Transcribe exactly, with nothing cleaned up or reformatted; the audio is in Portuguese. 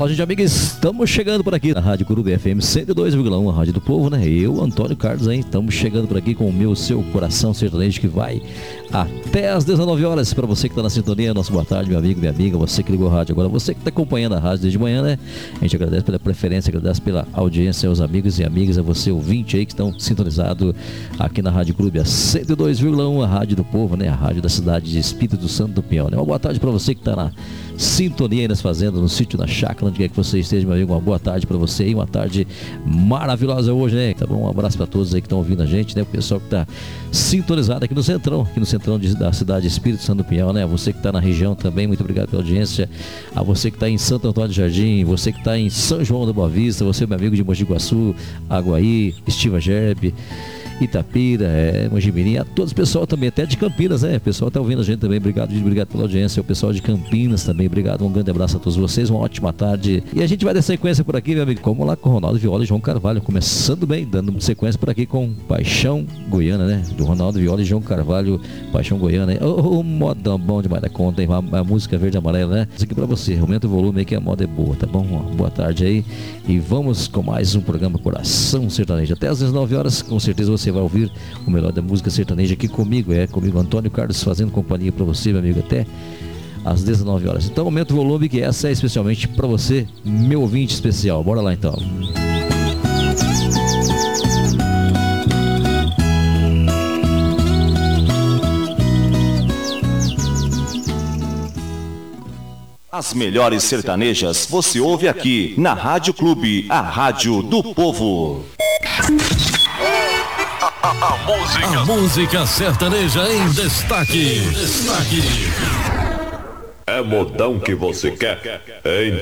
Fala, gente amiga, estamos chegando por aqui na Rádio Clube F M cento e dois vírgula um, a Rádio do Povo, né? Eu, Antônio Carlos, hein? Estamos chegando por aqui com o meu, seu coração sertanejo que vai até às dezenove horas. Para você que está na sintonia, nossa boa tarde, meu amigo, minha amiga, você que ligou a rádio agora, você que está acompanhando a rádio desde manhã, né? A gente agradece pela preferência, agradece pela audiência aos amigos e amigas, a você ouvinte aí que estão sintonizados aqui na Rádio Clube, a cento e dois vírgula um, a Rádio do Povo, né? A rádio da cidade de Espírito Santo do Pinhal, né? Uma boa tarde para você que está na sintonia aí nas fazendas, no sítio, na chácara, onde quer que você esteja, meu amigo, uma boa tarde para você aí, uma tarde maravilhosa hoje, né? Tá bom? Um abraço para todos aí que estão ouvindo a gente, né? O pessoal que tá sintonizado aqui no Centrão, aqui no Centrão de, da cidade de Espírito Santo do Pinhal, né? Você que tá na região também, muito obrigado pela audiência. A você que tá em Santo Antônio do Jardim, você que tá em São João da Boa Vista, você, meu amigo de Mogi Guaçu, Aguaí, Estiva Gerbe, Itapira, é, Mojimirim, a todos o pessoal também, até de Campinas, né? O pessoal tá ouvindo a gente também, obrigado, obrigado pela audiência. O pessoal de Campinas também, obrigado, um grande abraço a todos vocês, uma ótima tarde. E a gente vai dar sequência por aqui, meu amigo, como lá com o Ronaldo Viola e João Carvalho, começando bem, dando sequência por aqui com Paixão Goiana, né? Do Ronaldo Viola e João Carvalho, Paixão Goiana, o oh, oh, modão bom demais da conta, hein? A, a música verde e amarela, né? Isso aqui pra você, aumenta o volume aí que a moda é boa, tá bom? Uma boa tarde aí e vamos com mais um programa Coração Sertanejo. Até às dezenove horas, com certeza você vai ouvir o melhor da música sertaneja aqui comigo, é comigo, Antônio Carlos, fazendo companhia pra você, meu amigo, até às dezenove horas. Então aumenta o volume que essa é especialmente pra você, meu ouvinte especial. Bora lá então. As melhores sertanejas você ouve aqui na Rádio Clube, a rádio do povo. A, a, a, música. a música sertaneja em destaque. Em destaque. É modão que você quer? Hein?